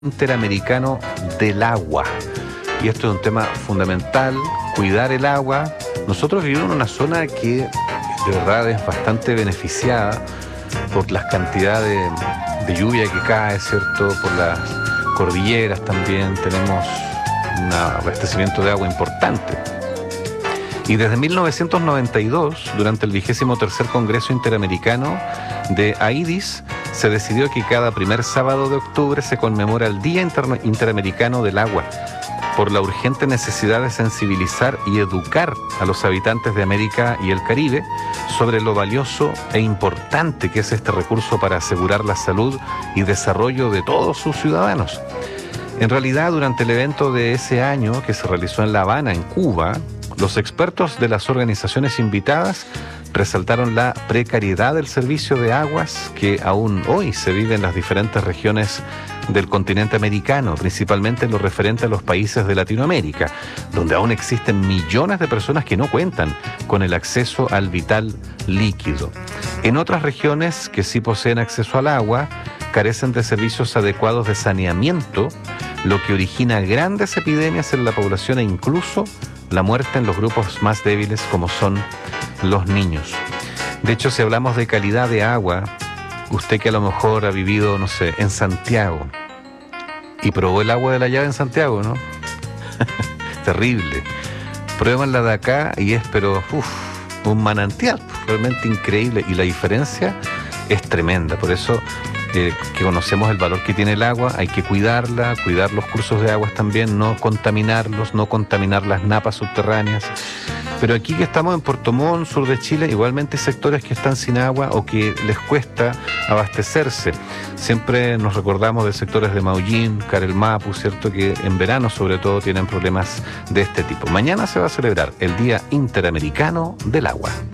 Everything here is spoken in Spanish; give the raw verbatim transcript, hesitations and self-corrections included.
Interamericano del agua. Y esto es un tema fundamental, cuidar el agua. Nosotros vivimos en una zona que de verdad es bastante beneficiada por las cantidades de, de lluvia que cae, ¿cierto? Por las cordilleras también tenemos un abastecimiento de agua importante. Y desde mil novecientos noventa y dos, durante el vigésimo tercer Congreso Interamericano de AIDIS, se decidió que cada primer sábado de octubre se conmemora el Día Inter- Interamericano del Agua, por la urgente necesidad de sensibilizar y educar a los habitantes de América y el Caribe sobre lo valioso e importante que es este recurso para asegurar la salud y desarrollo de todos sus ciudadanos. En realidad, durante el evento de ese año, que se realizó en La Habana, en Cuba, los expertos de las organizaciones invitadas resaltaron la precariedad del servicio de aguas que aún hoy se vive en las diferentes regiones del continente americano, principalmente en lo referente a los países de Latinoamérica, donde aún existen millones de personas que no cuentan con el acceso al vital líquido. En otras regiones que sí poseen acceso al agua, carecen de servicios adecuados de saneamiento, lo que origina grandes epidemias en la población e incluso la muerte en los grupos más débiles como son los niños. De hecho, si hablamos de calidad de agua, usted que a lo mejor ha vivido, no sé, en Santiago y probó el agua de la llave en Santiago, ¿no? Terrible. Prueban la de acá y es, pero, uff, un manantial, realmente increíble, y la diferencia es tremenda. Por eso, eh, que conocemos el valor que tiene el agua, hay que cuidarla, cuidar los cursos de aguas también, no contaminarlos, no contaminar las napas subterráneas. Pero aquí que estamos en Puerto Montt, sur de Chile, igualmente hay sectores que están sin agua o que les cuesta abastecerse. Siempre nos recordamos de sectores de Maullín, Carelmapu, ¿cierto? Que en verano sobre todo tienen problemas de este tipo. Mañana se va a celebrar el Día Interamericano del Agua.